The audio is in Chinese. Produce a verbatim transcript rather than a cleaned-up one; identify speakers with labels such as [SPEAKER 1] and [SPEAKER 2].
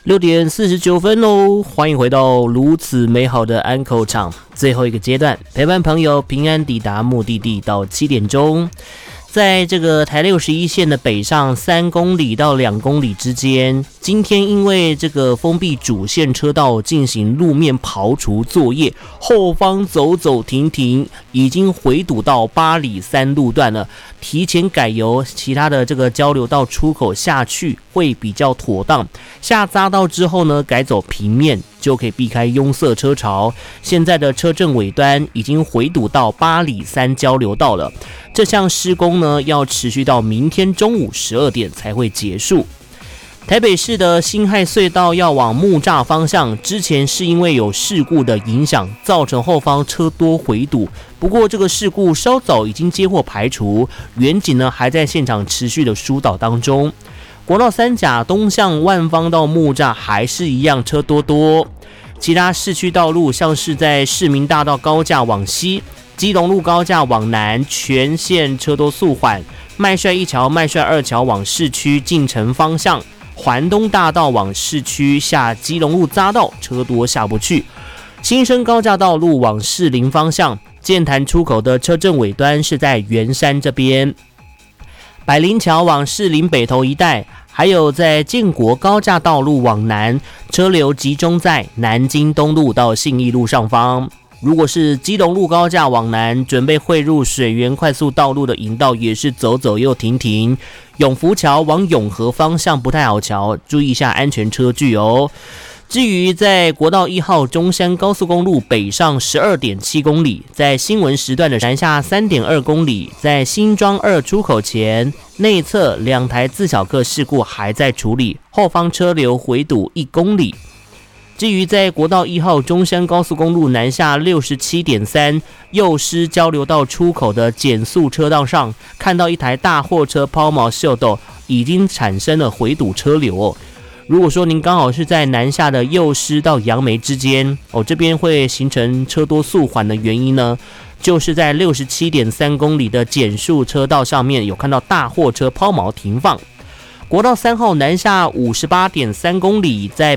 [SPEAKER 1] 六点四十九分喽，欢迎回到如此美好的安口场，最后一个阶段，陪伴朋友平安抵达目的地到七点钟。在这个台六十一线的北上三公里到两公里之间，今天因为这个封闭主线车道进行路面刨除作业，后方走走停停，已经回堵到八里三路段了。提前改由其他的这个交流道出口下去会比较妥当。下匝道之后呢，改走平面就可以避开拥塞车潮。现在的车阵尾端已经回堵到八里三交流道了。这项施工呢，要持续到明天中午十二点才会结束。台北市的辛亥隧道要往木栅方向，之前是因为有事故的影响，造成后方车多回堵。不过这个事故稍早已经接获排除，远警呢还在现场持续的疏导当中。国道三甲东向万方到木栅还是一样车多多。其他市区道路像是在市民大道高架往西，基隆路高架往南，全线车多速缓。麦帅一桥、麦帅二桥往市区进城方向。环东大道往市区下基隆路匝道车多下不去，新生高架道路往士林方向，剑潭出口的车阵尾端是在圆山这边，百灵桥往士林北投一带，还有在建国高架道路往南，车流集中在南京东路到信义路上方。如果是基隆路高架往南，准备汇入水源快速道路的引道也是走走又停停。永福桥往永和方向不太好瞧，注意一下安全车距哦。至于在国道一号中山高速公路北上 十二点七公里，在新闻时段的南下 三点二公里，在新庄二出口前内侧两台自小客事故还在处理，后方车流回堵一公里。至于在国道一号中山高速公路南下 六十七点三 右狮交流道出口的减速车道上，看到一台大货车抛锚秀逗，已经产生了回堵车流哦。如果说您刚好是在南下的右狮到杨梅之间哦，这边会形成车多速缓的原因呢，就是在 六十七点三公里的减速车道上面有看到大货车抛锚停放。国道三号南下 五十八点三公里，在